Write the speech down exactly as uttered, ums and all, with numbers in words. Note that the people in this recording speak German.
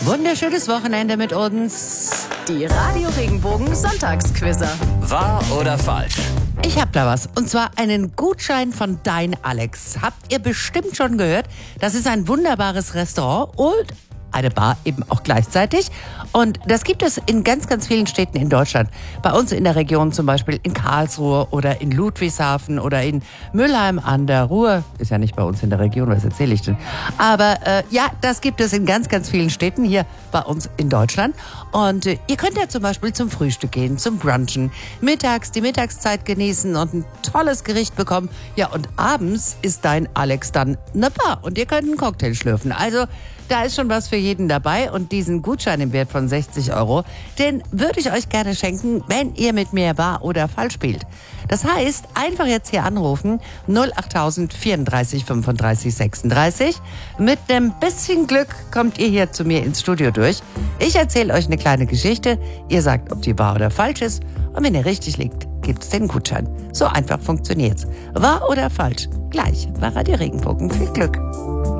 Wunderschönes Wochenende mit uns. Die Radio Regenbogen Sonntagsquizzer. Wahr oder falsch? Ich hab da was. Und zwar einen Gutschein von Dein Alex. Habt ihr bestimmt schon gehört. Das ist ein wunderbares Restaurant und eine Bar eben auch gleichzeitig. Und das gibt es in ganz, ganz vielen Städten in Deutschland. Bei uns in der Region zum Beispiel in Karlsruhe oder in Ludwigshafen oder in Mülheim an der Ruhr. Ist ja nicht bei uns in der Region, was erzähle ich denn? Aber äh, ja, das gibt es in ganz, ganz vielen Städten hier bei uns in Deutschland. Und äh, ihr könnt ja zum Beispiel zum Frühstück gehen, zum Brunchen, mittags die Mittagszeit genießen und ein tolles Gericht bekommen. Ja, und abends ist Dein Alex dann eine Bar und ihr könnt einen Cocktail schlürfen. Also da ist schon was für jeden dabei und diesen Gutschein im Wert von sechzig Euro, den würde ich euch gerne schenken, wenn ihr mit mir wahr oder falsch spielt. Das heißt, einfach jetzt hier anrufen, null achttausend vierunddreißig fünfunddreißig sechsunddreißig. Mit einem bisschen Glück kommt ihr hier zu mir ins Studio durch. Ich erzähle euch eine kleine Geschichte, ihr sagt, ob die wahr oder falsch ist und wenn ihr richtig liegt, gibt's den Gutschein. So einfach funktioniert's. Wahr oder falsch? Gleich bei Radio Regenbogen. Viel Glück.